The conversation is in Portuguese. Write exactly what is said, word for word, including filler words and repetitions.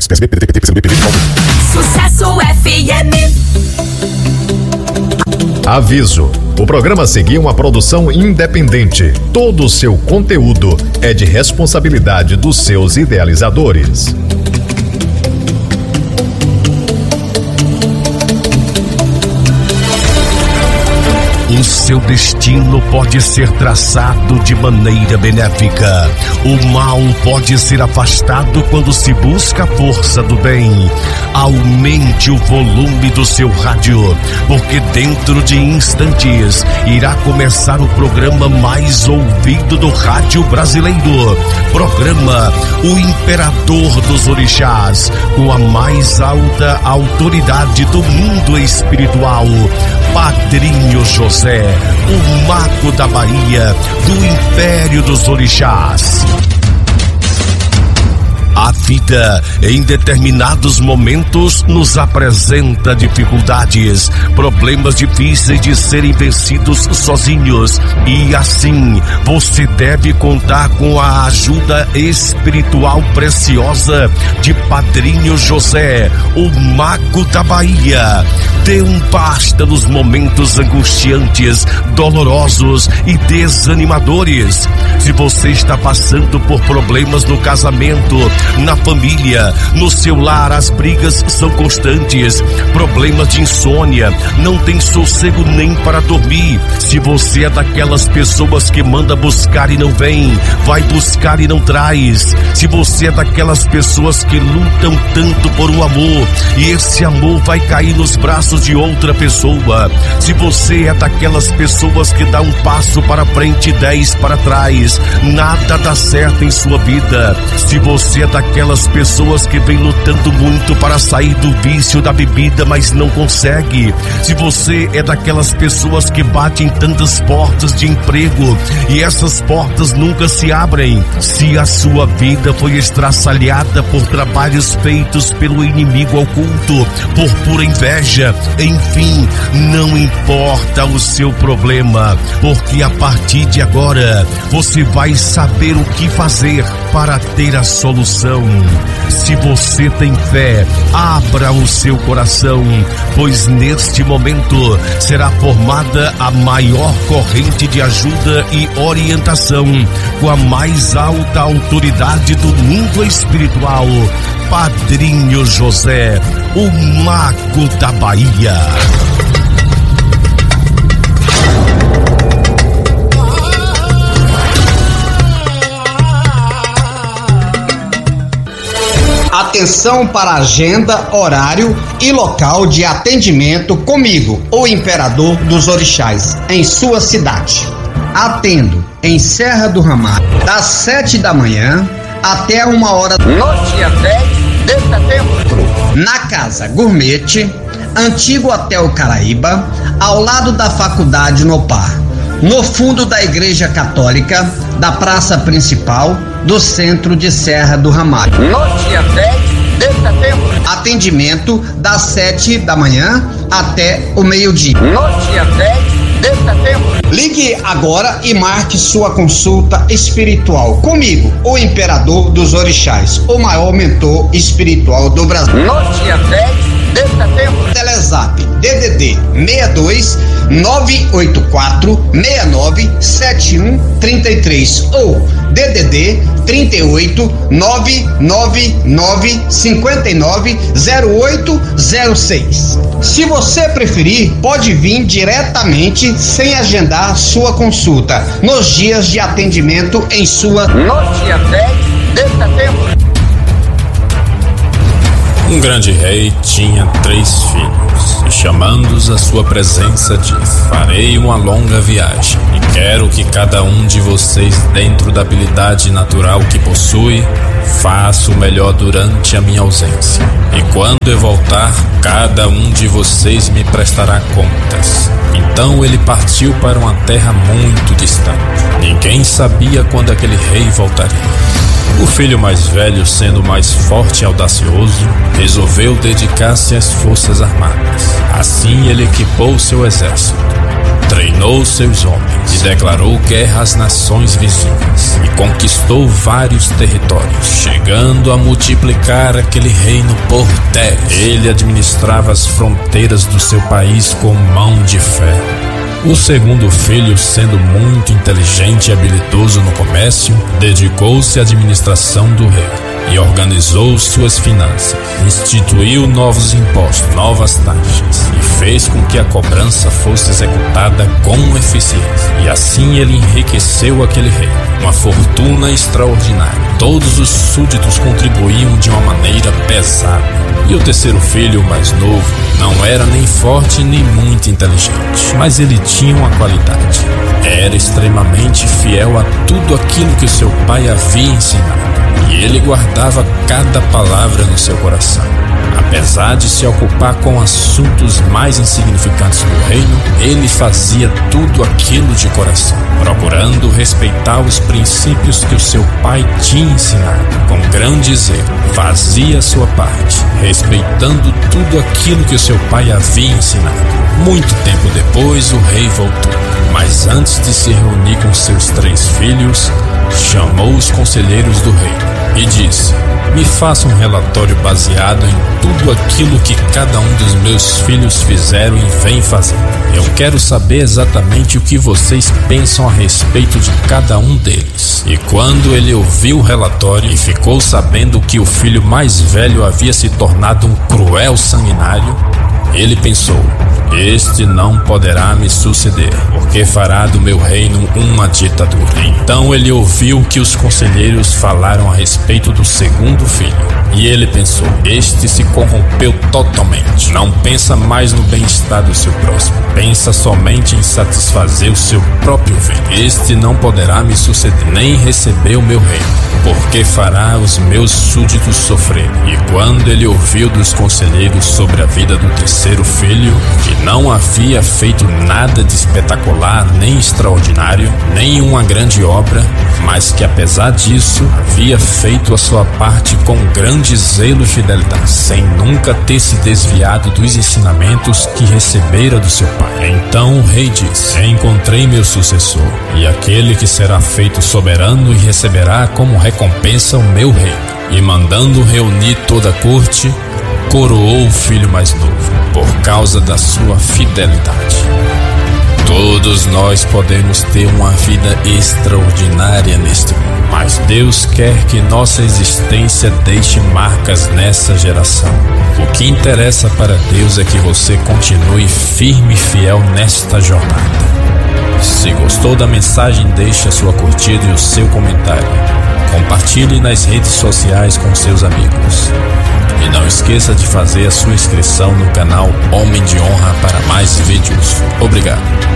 P S B, P D T, P T, P C B, P V, Sucesso F M. Aviso: o programa a seguir uma produção independente. Todo o seu conteúdo é de responsabilidade dos seus idealizadores. O seu destino pode ser traçado de maneira benéfica. O mal pode ser afastado quando se busca a força do bem. Aumente o volume do seu rádio, porque dentro de instantes irá começar o programa mais ouvido do rádio brasileiro. Programa O Imperador dos Orixás, com a mais alta autoridade do mundo espiritual, Padrinho José, o mago da Bahia, do Império dos Orixás. A vida, em determinados momentos, nos apresenta dificuldades, problemas difíceis de serem vencidos sozinhos. E assim, você deve contar com a ajuda espiritual preciosa de Padrinho José, o mago da Bahia. Dê um basta nos momentos angustiantes, dolorosos e desanimadores. Se você está passando por problemas no casamento, na família, no seu lar, as brigas são constantes, problemas de insônia, não tem sossego nem para dormir. Se você é daquelas pessoas que manda buscar e não vem, vai buscar e não traz. Se você é daquelas pessoas que lutam tanto por um amor e esse amor vai cair nos braços de outra pessoa. Se você é daquelas pessoas que dá um passo para frente e dez para trás, nada dá certo em sua vida. Se você é daquelas pessoas que vem lutando muito para sair do vício da bebida, mas não consegue. Se você é daquelas pessoas que batem tantas portas de emprego e essas portas nunca se abrem. Se a sua vida foi estraçalhada por trabalhos feitos pelo inimigo oculto, por pura inveja, enfim, não importa o seu problema, porque a partir de agora você vai saber o que fazer para ter a solução. Se você tem fé, abra o seu coração, pois neste momento será formada a maior corrente de ajuda e orientação, com a mais alta autoridade do mundo espiritual, Padrinho José, o mago da Bahia. Atenção para a agenda, horário e local de atendimento comigo, o Imperador dos Orixás, em sua cidade. Atendo em Serra do Ramalho, das sete da manhã até uma hora no dia dez de setembro, na Casa Gourmet, antigo Hotel Caraíba, ao lado da Faculdade Nopar, no fundo da Igreja Católica, da Praça Principal do centro de Serra do Ramalho, no dia dez de setembro. Atendimento das sete da manhã até o meio-dia, no dia dez de setembro. Ligue agora e marque sua consulta espiritual comigo, o Imperador dos Orixás, o maior mentor espiritual do Brasil, no dia dez de setembro. Telezap D D D seis dois nove oito quatro seis nove sete um três três ou D D D trinta e oito nove nove nove cinco nove zero oito zero seis. Se você preferir, pode vir diretamente sem agendar sua consulta nos dias de atendimento em sua no dia dez de setembro. Um grande rei tinha três filhos, e chamando-os à sua presença disse: farei uma longa viagem, e quero que cada um de vocês, dentro da habilidade natural que possui, faça o melhor durante a minha ausência. E quando eu voltar, cada um de vocês me prestará contas. Então ele partiu para uma terra muito distante. Ninguém sabia quando aquele rei voltaria. O filho mais velho, sendo mais forte e audacioso, resolveu dedicar-se às forças armadas. Assim ele equipou seu exército. treinou seus homens e declarou guerra às nações vizinhas e conquistou vários territórios, chegando a multiplicar aquele reino por dez. Ele administrava as fronteiras do seu país com mão de ferro. O segundo filho, sendo muito inteligente e habilidoso no comércio, dedicou-se à administração do rei e organizou suas finanças, instituiu novos impostos, novas taxas e fez com que a cobrança fosse executada com eficiência. E assim ele enriqueceu aquele rei, uma fortuna extraordinária. Todos os súditos contribuíam de uma maneira pesada. E o terceiro filho, mais novo, não era nem forte nem muito inteligente, mas ele tinha uma qualidade. Era extremamente fiel a tudo aquilo que seu pai havia ensinado, e ele guardava cada palavra no seu coração. Apesar de se ocupar com assuntos mais insignificantes do reino, ele fazia tudo aquilo de coração, procurando respeitar os princípios que o seu pai tinha ensinado. Com grande zelo, fazia a sua parte, respeitando tudo aquilo que o seu pai havia ensinado. Muito tempo depois, o rei voltou, mas antes de se reunir com seus três filhos, chamou os conselheiros do rei e disse: me faça um relatório baseado em tudo aquilo que cada um dos meus filhos fizeram e vem fazendo. Eu quero saber exatamente o que vocês pensam a respeito de cada um deles. E quando ele ouviu o relatório e ficou sabendo que o filho mais velho havia se tornado um cruel sanguinário, ele pensou: este não poderá me suceder, porque fará do meu reino uma ditadura. Então ele ouviu que os conselheiros falaram a respeito do segundo filho, e ele pensou: este se corrompeu totalmente. Não pensa mais no bem-estar do seu próximo, pensa somente em satisfazer o seu próprio bem. Este não poderá me suceder, nem receber o meu reino, porque fará os meus súditos sofrer. E quando ele ouviu dos conselheiros sobre a vida do terceiro filho, que não havia feito nada de espetacular nem extraordinário, nem uma grande obra, mas que apesar disso havia feito a sua parte com grande zelo e fidelidade, sem nunca ter se desviado dos ensinamentos que recebera do seu pai. Então o rei disse: encontrei meu sucessor, e aquele que será feito soberano e receberá como recompensa o meu reino. E mandando reunir toda a corte, coroou o filho mais novo, por causa da sua fidelidade. Todos nós podemos ter uma vida extraordinária neste mundo, mas Deus quer que nossa existência deixe marcas nessa geração. O que interessa para Deus é que você continue firme e fiel nesta jornada. Se gostou da mensagem, deixe a sua curtida e o seu comentário. Compartilhe nas redes sociais com seus amigos. E não esqueça de fazer a sua inscrição no canal Homem de Honra para mais vídeos. Obrigado.